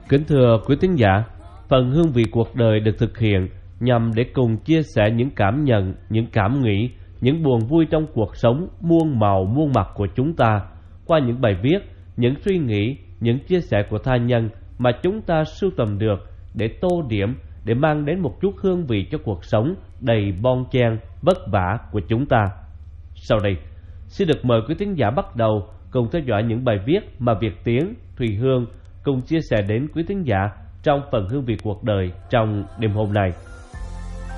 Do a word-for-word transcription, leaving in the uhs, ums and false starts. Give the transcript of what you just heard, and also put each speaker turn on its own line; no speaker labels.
Kính thưa quý tín giả, phần Hương vị cuộc đời được thực hiện nhằm để cùng chia sẻ những cảm nhận, những cảm nghĩ, những buồn vui trong cuộc sống muôn màu muôn mặt của chúng ta qua những bài viết, những suy nghĩ, những chia sẻ của tha nhân mà chúng ta sưu tầm được để tô điểm, để mang đến một chút hương vị cho cuộc sống đầy bon chen, vất vả của chúng ta. Sau đây, xin được mời quý tín giả bắt đầu cùng theo dõi những bài viết mà Việt Tiến, Thùy Hương cùng chia sẻ đến quý tín giả trong phần Hương vị cuộc đời trong đêm hôm nay.